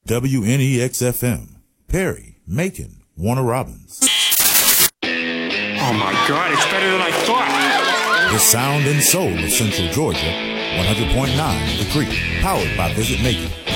WNEX-FM, Perry, Macon, Warner Robins. Oh my God, it's better than I thought. The sound and soul of Central Georgia, 100.9 The Creek, powered by Visit Macon.